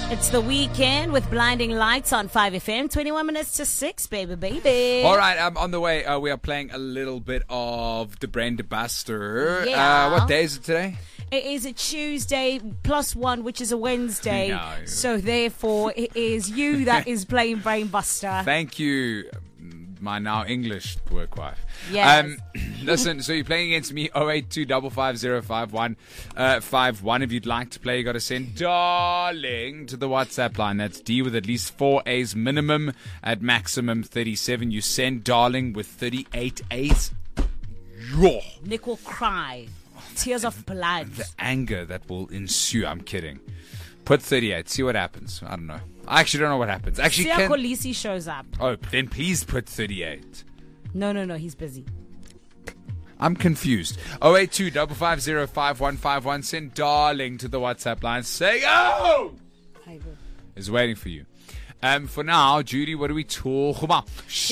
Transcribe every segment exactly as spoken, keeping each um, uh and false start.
It's the weekend with Blinding Lights on five F M. twenty-one minutes to six, baby, baby. All right, um, on the way, uh, we are playing a little bit of the Brain Buster. Yeah. Uh, what day is it today? It is a Tuesday plus one, which is a Wednesday. No. So therefore, it is you that is playing Brain Buster. Thank you, my now English work wife. Yes. Um, listen, so you're playing against me, oh eight two five five zero five one five one. If you'd like to play, you got to send darling to the WhatsApp line. That's D with at least four A's minimum at maximum thirty-seven. You send darling with thirty-eight A's. Yo. Nick will cry. Tears of blood. The anger that will ensue. I'm kidding. Put thirty-eight. See what happens. I don't know. I actually don't know what happens. Actually, Sia can... Kolisi shows up. Oh, then please put thirty-eight. No, no, no. He's busy. I'm confused. oh eight two five five zero five one five one. Send darling to the WhatsApp line. Say oh! Is waiting for you. Um, for now, Judy, what do we talk about?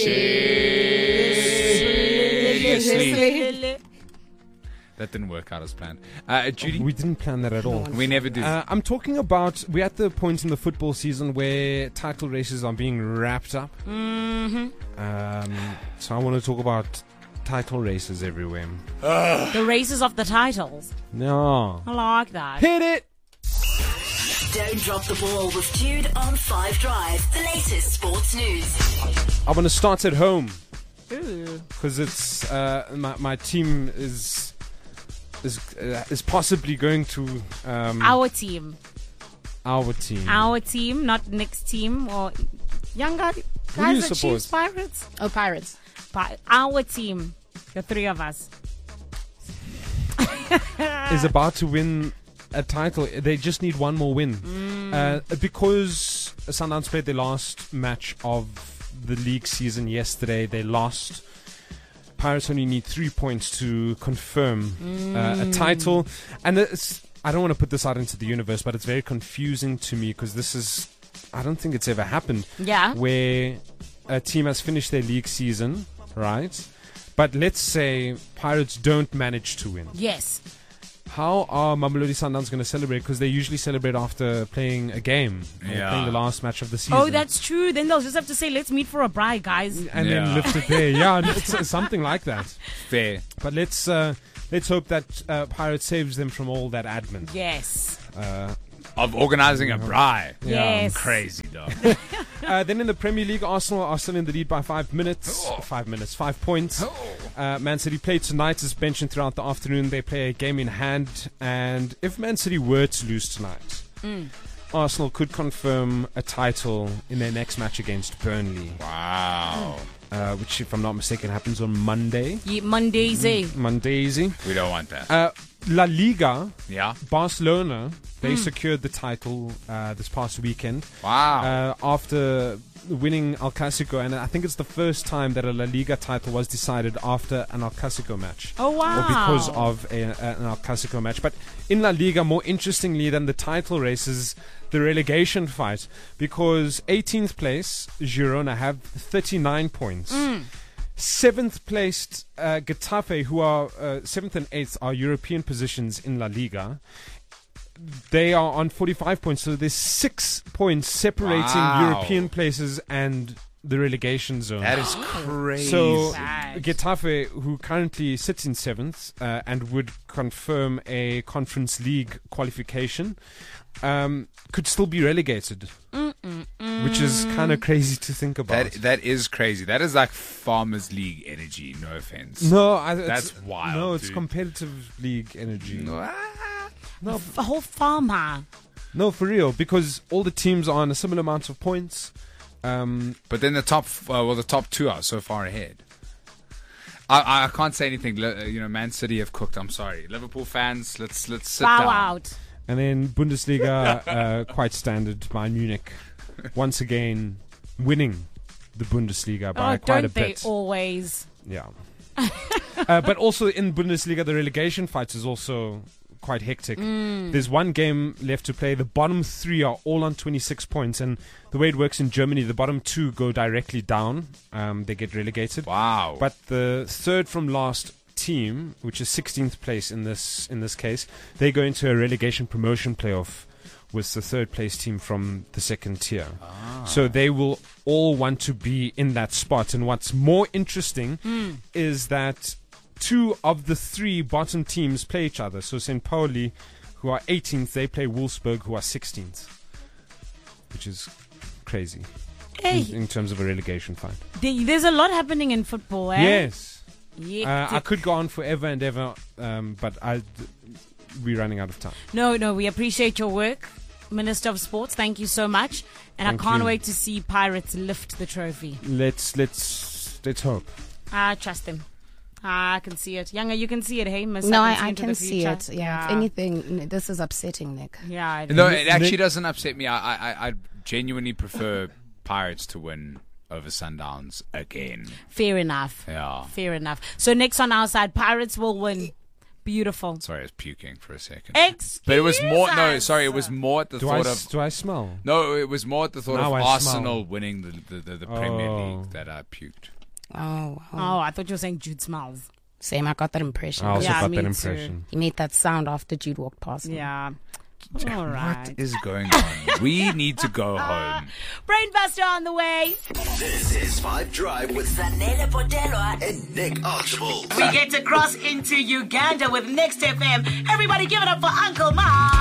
Seriously. That didn't work out as planned. Uh, Judy? We didn't plan that at all. We never do. Uh, I'm talking about, we're at the point in the football season where title races are being wrapped up. Mm-hmm. Um, so I want to talk about title races everywhere. The races of the titles. No. I like that. Hit it! Don't drop the ball with Jude on five Drive, the latest sports news. I want to start at home. Ooh. Because it's, uh, my, my team is... Is, uh, is possibly going to um, Our team. our team. Our team, not Nick's team or younger do you guys that suppose? choose Pirates. Oh, Pirates. Pi- our team, the three of us. Is about to win a title. They just need one more win. Mm. Uh, because Sundowns played their last match of the league season yesterday, they lost. Pirates only need three points to confirm uh, a title. And it's, I don't want to put this out into the universe, but it's very confusing to me because this is, I don't think it's ever happened. Yeah. Where a team has finished their league season, right? But let's say Pirates don't manage to win. Yes. How are Mamelodi Sundowns going to celebrate? Because they usually celebrate after playing a game, or Yeah. playing the last match of the season. Oh, that's true. Then they'll just have to say, let's meet for a braai, guys. and Yeah. then lift it there. Yeah, it's uh, something like that. Fair. But let's uh, let's hope that uh, Pirates saves them from all that admin. Yes. Uh, Of organizing a braai. Yes. Crazy, dog. uh, then in the Premier League, Arsenal are still in the lead by five minutes. Oh. Five minutes, five points. Uh, Man City play tonight, as mentioned throughout the afternoon. They play a game in hand, and if Man City were to lose tonight, Mm. Arsenal could confirm a title in their next match against Burnley, Wow. uh, which, if I'm not mistaken, happens on Monday. Yeah, Mondays, eh? Mondaysy. We don't want that. Uh, La Liga, Yeah. Barcelona, they Hmm. secured the title uh, this past weekend. Wow. Uh, after winning El Clasico, and I think it's the first time that a La Liga title was decided after an El Clasico match. Oh, wow. Or because of a, a, an El Clasico match. But in La Liga, more interestingly than the title race, is the relegation fight. Because eighteenth place, Girona, have thirty-nine points. Mm. Seventh placed uh, Getafe, who are uh, seventh and eighth, are European positions in La Liga. They are on forty-five points, so there's six points separating Wow. European places and the relegation zone. That is crazy. So Right. Getafe, who currently sits in seventh uh, and would confirm a Conference League qualification, um, could still be relegated, Mm-mm-mm. which is kind of crazy to think about. that that is crazy. That is like Farmers League energy. No offense. no, I, it's- That's wild, No, it's dude. competitive league energy. Ah. No, A whole farmer. no, for real, because all the teams are on a similar amount of points. Um, But then the top, uh, well, the top two are so far ahead. I, I can't say anything. Le- You know, Man City have cooked. I'm sorry, Liverpool fans. Let's let's sit Bow down. out. and then Bundesliga, uh, quite standard, Bayern Munich, once again winning the Bundesliga by Oh, quite don't a they bit. always? Yeah. uh, but also in Bundesliga, the relegation fight is also quite hectic. Mm. There's one game left to play. The bottom three are all on twenty-six points, and the way it works in Germany, the bottom two go directly down. Um, they get relegated. Wow. But the third from last team, which is sixteenth place in this in this case, they go into a relegation promotion playoff was the third place team from the second tier. Ah. So they will all want to be in that spot. And what's more interesting mm. is that two of the three bottom teams play each other. So Saint Pauli, who are eighteenth, they play Wolfsburg, who are sixteenth, which is crazy hey. in, in terms of a relegation fight. There's a lot happening in football, eh? Yes. Yeah. Uh, I could go on forever and ever, um, but I, we're running out of time. No, no, we appreciate your work, Minister of Sports. Thank you so much. And Thank I can't you. wait to see Pirates lift the trophy. Let's, let's, let's hope. I trust them. I can see it. Younger, you can see it, hey, Miss? No, I I, can, I see, can see future. it. Yeah. If anything, n- this is upsetting, Nick. Yeah. It No, is. it actually doesn't upset me. I, I, I genuinely prefer Pirates to win over Sundowns again. Fair enough. Yeah. Fair enough. So next on our side, Pirates will win. Beautiful. Sorry, I was puking for a second. Excuse But it was more. No, us. sorry, it was more at the Do I, thought s- of. do I smell? No, it was more at the thought Now of I Arsenal smell. winning the the, the, the Premier Oh. League that I puked. Oh, Oh, oh. I thought you were saying Jude smells. Same, I got that impression. I also Yeah, got me that too. impression. He made that sound after Jude walked past me. Yeah. All right. What is going on? We need to go home. Brainbuster on the way. This is Five Drive with Zanele Potelwa. and Nick Archibald. We get to cross into Uganda with Next F M. Everybody give it up for Uncle Mark.